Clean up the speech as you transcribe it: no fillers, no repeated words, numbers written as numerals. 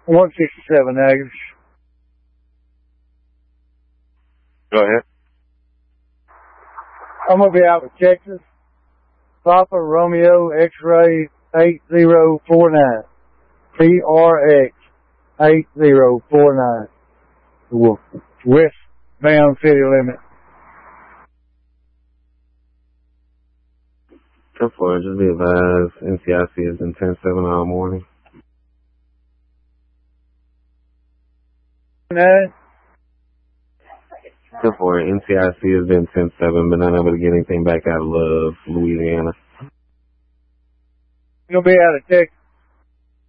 167 negative. Go ahead. I'm going to be out with Texas. Papa Romeo X-ray 8049. PRX 8049. Westbound city limit. 10-4, just be advised, NCIC has been 10-7 all morning. 9. 10-4, NCIC has been 10-7, but not able to get anything back out of Love, Louisiana. You'll be out of Texas.